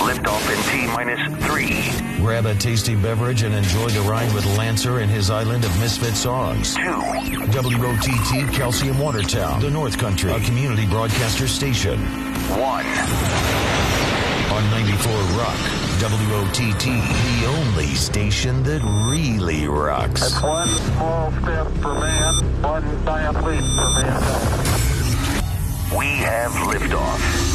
liftoff in T-minus 3. Grab a tasty beverage and enjoy the ride with Lancer and his island of misfit songs. 2. WOTT Calcium Watertown, the North Country, a community broadcaster station. 1. On 94 Rock, WOTT, the only station that really rocks. That's one small step for man, one giant leap for mankind. We have liftoff.